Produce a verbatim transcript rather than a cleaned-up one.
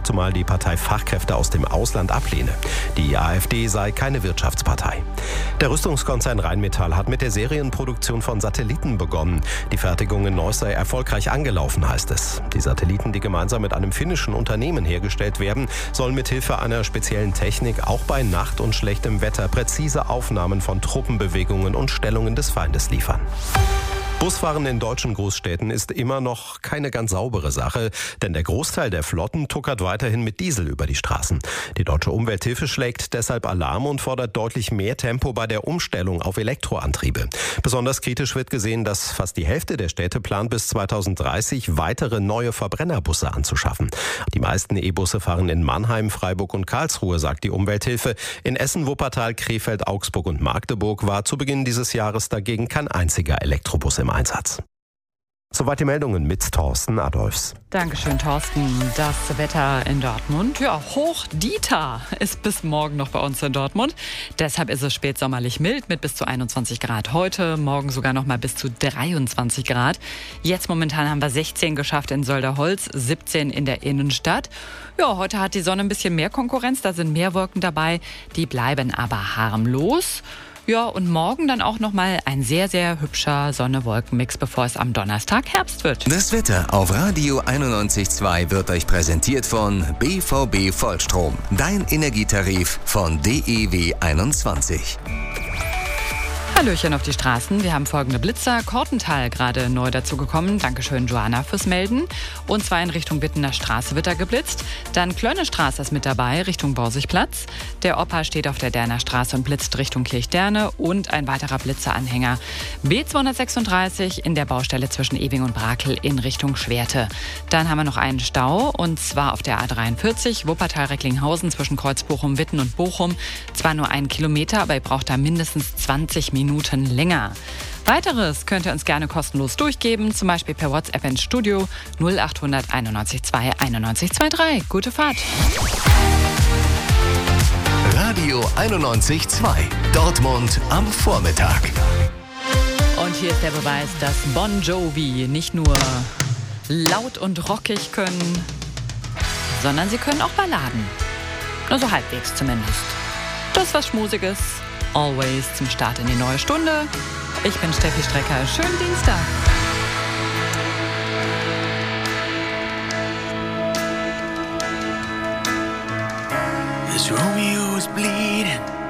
zumal die Partei Fachkräfte aus dem Ausland ablehne. Die AfD sei keine Wirtschaftspartei. Der Rüstungskonzern Rheinmetall hat mit der Serienproduktion von Satelliten begonnen. Die Fertigung in Neuss sei erfolgreich angelaufen, heißt es. Die Satelliten, die gemeinsam mit einem finnischen Unternehmen hergestellt werden, sollen mit Hilfe einer speziellen Technik auch bei Nacht und schlechtem Wetter präzise Aufnahmen von Truppenbewegungen und Stellungen des Feindes liefern. Busfahren in deutschen Großstädten ist immer noch keine ganz saubere Sache, denn der Großteil der Flotten tuckert weiterhin mit Diesel über die Straßen. Die Deutsche Umwelthilfe schlägt deshalb Alarm und fordert deutlich mehr Tempo bei der Umstellung auf Elektroantriebe. Besonders kritisch wird gesehen, dass fast die Hälfte der Städte plant, bis zweitausenddreißig weitere neue Verbrennerbusse anzuschaffen. Die meisten E-Busse fahren in Mannheim, Freiburg und Karlsruhe, sagt die Umwelthilfe. In Essen, Wuppertal, Krefeld, Augsburg und Magdeburg war zu Beginn dieses Jahres dagegen kein einziger Elektrobus im Einsatz. Soweit die Meldungen mit Thorsten Adolfs. Dankeschön, Thorsten. Das Wetter in Dortmund, ja, hoch Dieter ist bis morgen noch bei uns in Dortmund. Deshalb ist es spätsommerlich mild mit bis zu einundzwanzig Grad heute, morgen sogar noch mal bis zu dreiundzwanzig Grad. Jetzt momentan haben wir sechzehn geschafft in Solderholz, siebzehn in der Innenstadt. Ja, heute hat die Sonne ein bisschen mehr Konkurrenz, da sind mehr Wolken dabei, die bleiben aber harmlos. Ja, und morgen dann auch nochmal ein sehr, sehr hübscher Sonne-Wolken-Mix, bevor es am Donnerstag Herbst wird. Das Wetter auf Radio einundneunzig Komma zwei wird euch präsentiert von B V B Vollstrom. Dein Energietarif von D E W einundzwanzig. Hallöchen auf die Straßen. Wir haben folgende Blitzer. Kortental gerade neu dazugekommen. Dankeschön, Joanna, fürs Melden. Und zwar in Richtung Wittener Straße wird da geblitzt. Dann Klönnestraße ist mit dabei, Richtung Borsigplatz. Der Opa steht auf der Derner Straße und blitzt Richtung Kirchderne. Und ein weiterer Blitzeranhänger B zweihundertsechsunddreißig in der Baustelle zwischen Ewing und Brakel in Richtung Schwerte. Dann haben wir noch einen Stau, und zwar auf der A dreiundvierzig, Wuppertal-Recklinghausen zwischen Kreuzbochum, Witten und Bochum. Zwar nur einen Kilometer, aber ihr braucht da mindestens zwanzig Minuten länger. Weiteres könnt ihr uns gerne kostenlos durchgeben, zum Beispiel per WhatsApp ins Studio null acht null null einundneunzig zwei einundneunzig zweiunddreißig. Gute Fahrt! Radio einundneunzig Komma zwei. Dortmund am Vormittag. Und hier ist der Beweis, dass Bon Jovi nicht nur laut und rockig können, sondern sie können auch Balladen. Nur so halbwegs zumindest. Das ist was Schmusiges. Always zum Start in die neue Stunde. Ich bin Steffi Strecker. Schönen Dienstag. This Romeo is bleeding.